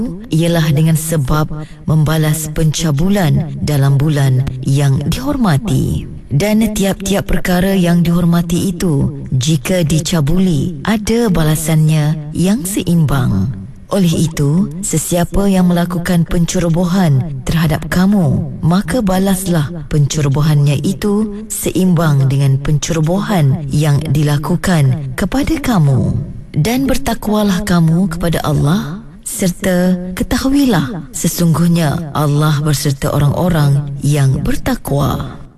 ialah dengan sebab membalas pencabulan dalam bulan yang dihormati. Dan tiap-tiap perkara yang dihormati itu, jika dicabuli, ada balasannya yang seimbang. Oleh itu, sesiapa yang melakukan pencerobohan terhadap kamu, maka balaslah pencerobohannya itu seimbang dengan pencerobohan yang dilakukan kepada kamu. Dan bertakwalah kamu kepada Allah, serta ketahuilah sesungguhnya Allah berserta orang-orang yang bertakwa.